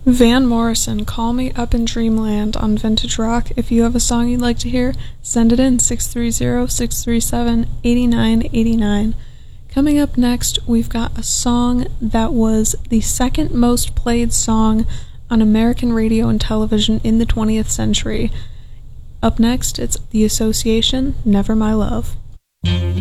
Van Morrison, Call Me Up in Dreamland on Vintage Rock. If you have a song you'd like to hear, send it in 630-637-8989. Coming up next, we've got a song that was the second most played song on American radio and television in the 20th century. Up next, it's The Association, Never My Love.